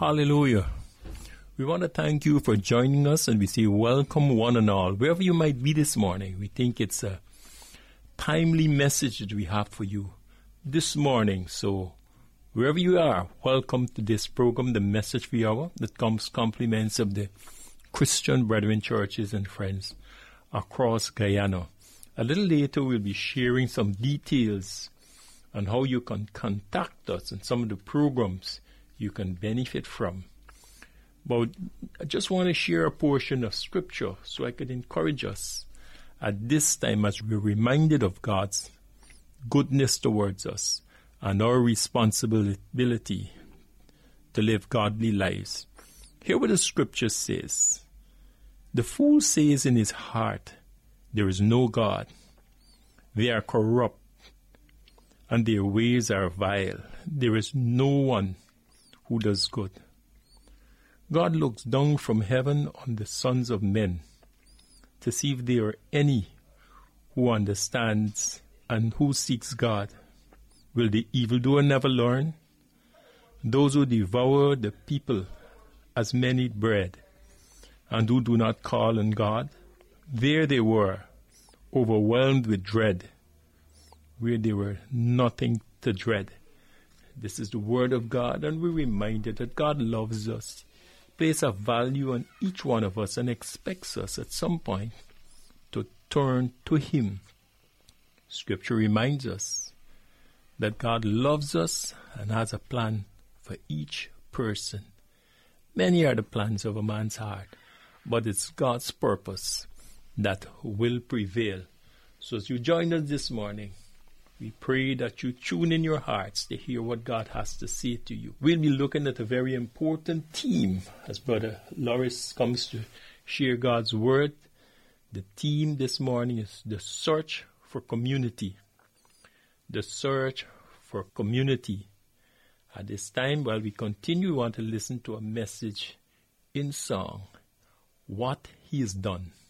Hallelujah. We want to thank you for joining us, and we say welcome one and all. Wherever you might be this morning, we think it's a timely message that we have for you this morning. So wherever you are, welcome to this program, the Message for the Hour, that comes compliments of the Christian Brethren churches and friends across Guyana. A little later, we'll be sharing some details on how you can contact us and some of the programs you can benefit from. But I just want to share a portion of Scripture so I could encourage us at this time as we're reminded of God's goodness towards us and our responsibility to live godly lives. Hear what the Scripture says. The fool says in his heart, there is no God. They are corrupt, and their ways are vile. There is no one who does good. God looks down from heaven on the sons of men to see if there are any who understands and who seeks God. Will the evildoer never learn? Those who devour the people as men eat bread, and who do not call on God, there they were, overwhelmed with dread, where there were nothing to dread. This is the word of God, and we're reminded that God loves us, places a value on each one of us, and expects us at some point to turn to Him. Scripture reminds us that God loves us and has a plan for each person. Many are the plans of a man's heart, but it's God's purpose that will prevail. So as you join us this morning, we pray that you tune in your hearts to hear what God has to say to you. We'll be looking at a very important theme as Brother Loris comes to share God's word. The theme this morning is the search for community. The search for community. At this time, while we continue, we want to listen to a message in song, What He has Done.